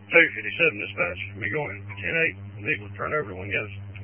257 dispatch. We going 10-8. Vehicle turn over to one goes.